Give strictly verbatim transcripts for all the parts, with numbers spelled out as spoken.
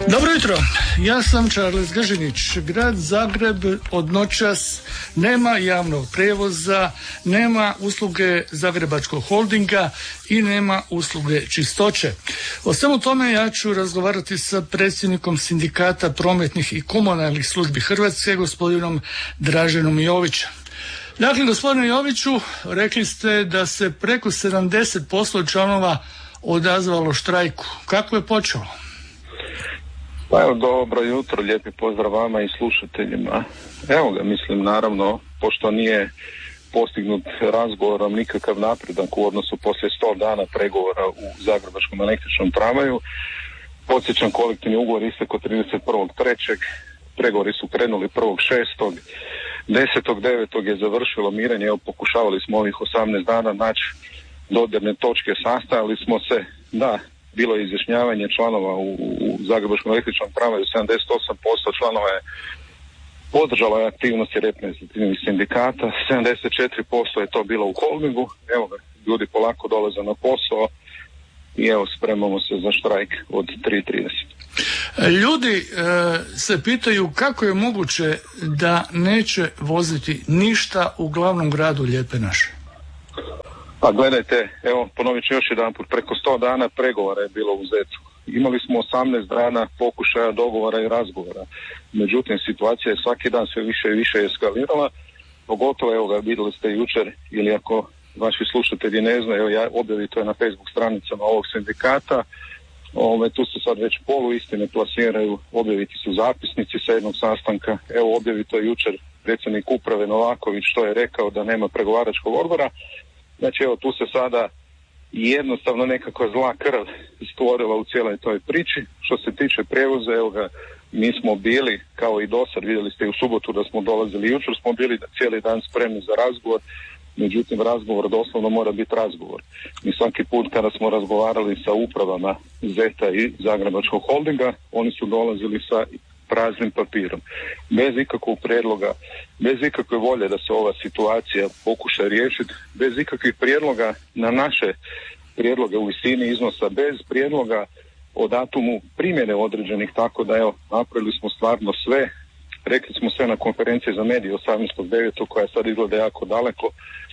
Dobro jutro, ja sam Charles Gržinić. Grad Zagreb od noćas nema javnog prijevoza, nema usluge Zagrebačkog holdinga i nema usluge čistoće. O svemu tome ja ću razgovarati sa predsjednikom Sindikata prometnih i komunalnih službi Hrvatske, gospodinom Draženom Jovićem. Dakle, gospodine Joviću, rekli ste da se preko sedamdeset posto članova odazvalo štrajku. Kako je počelo? Pa evo, dobro jutro, lijepi pozdrav vama i slušateljima. Evo ga, mislim, naravno, pošto nije postignut razgovorom nikakav napredak u odnosu poslije sto dana pregovora u Zagrebačkom električnom tramvaju. Podsjećam, kolektivni ugovor istekao trideset prvog trećeg Pregovori su krenuli prvog šestog desetog devetog je završilo mirenje. Evo, pokušavali smo ovih osamnaest dana naći dodirne točke, sastajali smo se, da, bilo je izjašnjavanje članova u, u Zagrebačkom električnom tramvaju, sedamdeset osam posto članova je podržalo aktivnosti reprezentativnih sindikata, sedamdeset četiri posto je to bilo u holdingu. Evo ga, ljudi polako dolaze na posao i evo, spremamo se za štrajk od tri trideset. Ljudi e, se pitaju kako je moguće da neće voziti ništa u glavnom gradu Lijepe naše. Pa gledajte, evo, ponovit ću još jedan put, preko sto dana pregovora je bilo u Zecu. Imali smo osamnaest dana pokušaja dogovora i razgovora. Međutim, situacija je svaki dan sve više i više eskalirala. Pogotovo, evo ga, vidjeli ste jučer, ili ako vaši slušatelji ne znaju, evo, ja objavim to je na Facebook stranicama ovog sindikata. Ove, tu se sad već poluistine plasiraju, objaviti su zapisnici sa jednog sastanka. Evo, objavito je jučer predsjednik uprave Novaković što je rekao da nema pregovaračkog odbora. Znači, evo, tu se sada jednostavno nekakva zla krv stvorila u cijeloj toj priči. Što se tiče prijevoza, evo ga, mi smo bili, kao i dosad, vidjeli ste i u subotu da smo dolazili, jučer smo bili cijeli dan spremni za razgovor. Međutim, razgovor doslovno mora biti razgovor. Mi svaki put kada smo razgovarali sa upravama Zeta i Zagrebačkog holdinga, oni su dolazili sa praznim papirom. Bez ikakvog prijedloga, bez ikakve volje da se ova situacija pokuša riješiti, bez ikakvih prijedloga na naše prijedloge u visini iznosa, bez prijedloga o datumu primjene određenih, tako da evo, napravili smo stvarno sve. Rekli smo sve na konferenciji za medije osamnaestog devetog koja sad izgleda jako daleko.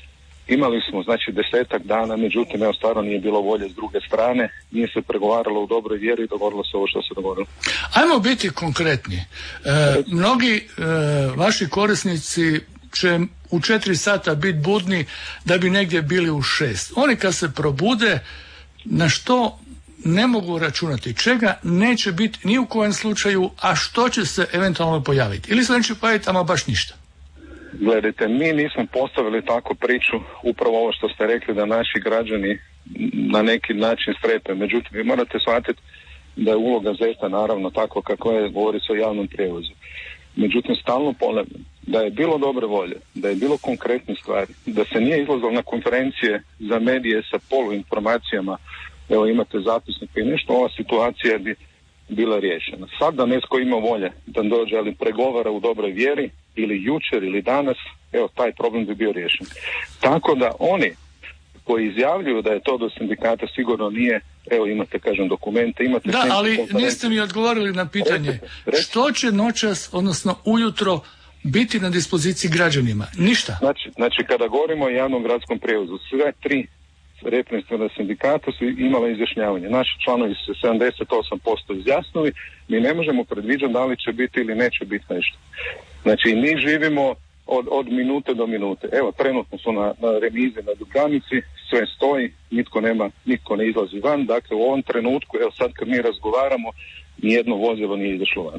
Imali smo, znači, desetak dana, međutim, evo, stvarno nije bilo volje s druge strane, nije se pregovaralo u dobroj vjeri i dogodilo se ovo što se dogodilo. Ajmo biti konkretni. E, mnogi e, vaši korisnici će u četiri sata biti budni da bi negdje bili u šest. Oni kad se probude, na što ne mogu računati, čega neće biti ni u kojem slučaju, a što će se eventualno pojaviti? Ili se neće pojaviti, ama baš ništa? Gledajte, mi nismo postavili tako priču, upravo ovo što ste rekli da naši građani na neki način strepe. Međutim, vi morate shvatiti da je uloga Zeta naravno tako kako je, govori se o javnom prijevozu. Međutim, stalno ponavljam da je bilo dobre volje, da je bilo konkretne stvari, da se nije izlazilo na konferencije za medije sa poluinformacijama, evo imate zapisnike i nešto, ova situacija bi bila riješena. Sad da netko ima volje da dođe, ali pregovara u dobroj vjeri, ili jučer ili danas, evo, taj problem bi bio riješen. Tako da oni koji izjavljuju da je to do sindikata sigurno nije, evo imate, kažem, dokumente, imate... Da, ali niste mi odgovorili na pitanje. Recite, recite. Što će noćas, odnosno ujutro, biti na dispoziciji građanima? Ništa. Znači, znači kada govorimo o javnom gradskom prijevozu, sve tri reprezentativna sindikata su imala izjašnjavanje. Naši članovi su sedamdeset osam posto izjasnili, mi ne možemo predviđati da li će biti ili neće biti nešto. Znači, mi živimo od, od minute do minute. Evo, trenutno su na, na remizi na Dubravnici, sve stoji, nitko nema, nitko ne izlazi van. Dakle, u ovom trenutku, evo sad kad mi razgovaramo, nijedno vozilo nije izašlo van.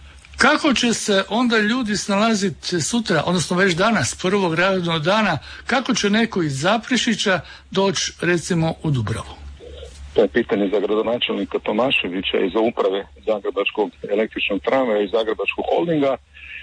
Kako će se onda ljudi snalaziti sutra, odnosno već danas, prvog radnog dana, kako će neko iz Zaprešića doći, recimo, u Dubravu? To je pitanje za gradonačelnika Tomaševića i za uprave Zagrebačkog električnog tramvaja i Zagrebačkog holdinga.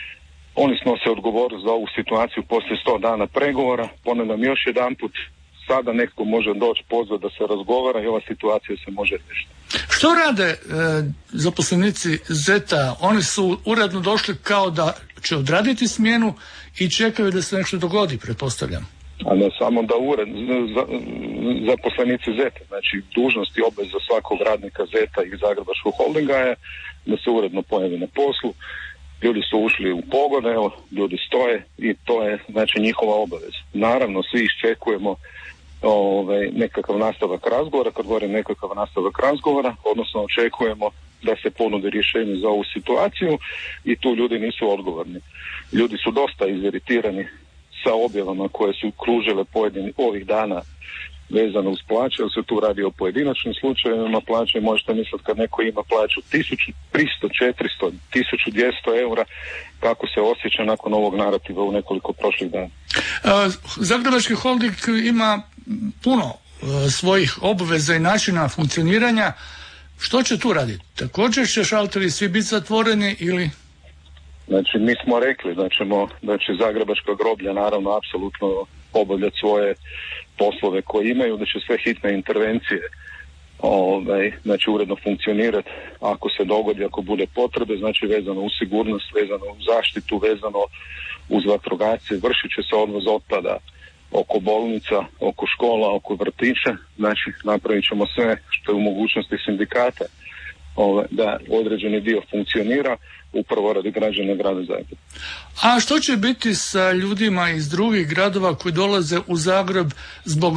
Oni snose odgovornost za ovu situaciju poslije sto dana pregovora. Ponavljam još jedan put, sada netko može doći, pozvati da se razgovara i ova situacija se može riješiti. Što rade e, zaposlenici Zeta? Oni su uredno došli kao da će odraditi smjenu i čekaju da se nešto dogodi, pretpostavljam. A ne samo da ured, zaposlenici Zeta. Znači, dužnost i obveza svakog radnika Zeta i Zagrebačkog holdinga je da se uredno pojavi na poslu. Ljudi su ušli u pogon, evo, ljudi stoje i to je, znači, njihova obaveza. Naravno, svi iščekujemo ovaj, nekakav nastavak razgovora. Kad govorim nekakav nastavak razgovora, odnosno očekujemo da se ponudi rješenje za ovu situaciju i tu ljudi nisu odgovorni. Ljudi su dosta iziritirani sa objavama koje su kružile pojedini ovih dana vezano uz plaće, jer se tu radi o pojedinačnim slučajevima plaće. Možete misliti kad neko ima plaću tisuću tristo, četiristo, tisuću dvjesto eura, kako se osjeća nakon ovog narativa u nekoliko prošlih dana. Zagrebački holding ima puno svojih obveza i načina funkcioniranja. Što će tu raditi? Također će šalteri svi biti zatvoreni ili... Znači, mi smo rekli da ćemo, da će Zagrebačka groblja naravno apsolutno obavljati svoje poslove koje imaju, da će sve hitne intervencije ovaj, znači uredno funkcionirati ako se dogodi, ako bude potrebe, znači vezano uz sigurnost, vezano uz zaštitu, vezano uz vatrogasce, vršit će se odvoz otpada oko bolnica, oko škola, oko vrtića, znači napravit ćemo sve što je u mogućnosti sindikata ovaj, da određeni dio funkcionira upravo radi građana grada Zagreba. A što će biti sa ljudima iz drugih gradova koji dolaze u Zagreb zbog